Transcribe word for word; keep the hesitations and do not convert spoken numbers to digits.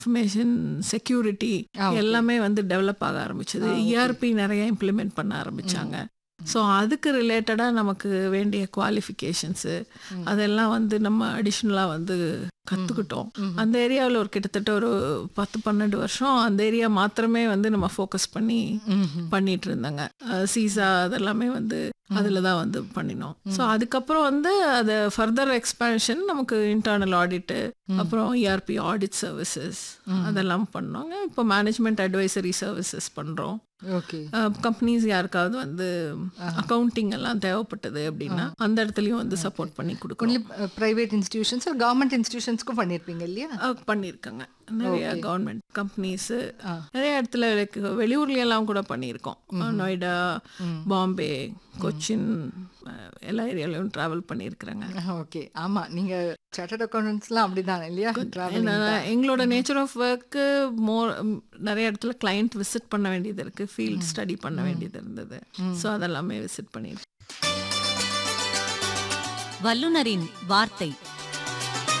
Information security ஆ, okay. எல்லாமே வந்து develop ஆக ஆரம்பிச்சது. ஆ, ஓகே. இஆர்பி நிறைய இம்ப்ளிமெண்ட் பண்ண ஆரம்பிச்சாங்க. ஸோ அதுக்கு ரிலேட்டடாக நமக்கு வேண்டிய குவாலிஃபிகேஷன்ஸு ம். அதெல்லாம் வந்து நம்ம அடிஷ்னலாக வந்து கற்றுக்கிட்டோம். ம். அந்த ஏரியாவில் ஒரு கிட்டத்தட்ட ஒரு பத்து பன்னெண்டு வருஷம் அந்த ஏரியா மாத்திரமே வந்து நம்ம ஃபோக்கஸ் பண்ணி ம்ஹும். பண்ணிட்டு இருந்தாங்க. சீசா அதெல்லாமே வந்து அதில் தான் வந்து பண்ணினோம். ஸோ அதுக்கப்புறம் வந்து அது ஃபர்தர் எக்ஸ்பேன்ஷன் நமக்கு இன்டர்னல் ஆடிட்டு அப்புறம் இஆர்பி ஆடிட் சர்வீசஸ் அதெல்லாம் பண்ணோங்க. இப்போ மேனேஜ்மெண்ட் அட்வைசரி சர்வீசஸ் பண்ணுறோம். ஓகே. கம்பெனிஸ் யாருக்காவது வந்து அக்கௌண்டிங் எல்லாம் தேவைப்பட்டது அப்படின்னா அந்த இடத்துலையும் வந்து சப்போர்ட் பண்ணி ஒன்லி கொடுக்கணும். ப்ரைவேட் இன்ஸ்டிடியூஷன்ஸ் கவர்மெண்ட் இன்ஸ்டிடியூஷன்ஸ்க்கும் பண்ணியிருப்பீங்க இல்லையா? அஹ் பண்ணியிருக்காங்க நிறைய Okay. கவர்மெண்ட் கம்பெனிஸு ஆ. நிறைய இடத்துல like வெளியூர்லையெல்லாம் கூட பண்ணியிருக்கோம். நொய்டா, பாம்பே, கொச்சின் அஹ் எல்லா ஏரியாலையும் ட்ராவல் பண்ணியிருக்கிறாங்க. ஓகே. ஆமா, நீங்க சார்ட்டர்ட் அக்கௌண்டன்ட்ஸ்லாம் அப்படிதான் இல்லையா? Travelling ஏன்னா, தான். எங்களோட நேச்சர் ஆஃப் ஒர்க்கு மோர் நிறைய இடத்துல கிளைண்ட் விசிட் பண்ண வேண்டியது இருக்கு, ஃபீல்ட் ஸ்டடி பண்ண வேண்டியது இருந்தது. ஸோ அதெல்லாமே விசிட் பண்ணியிருக்கேன். வல்லுனரின் வார்த்தை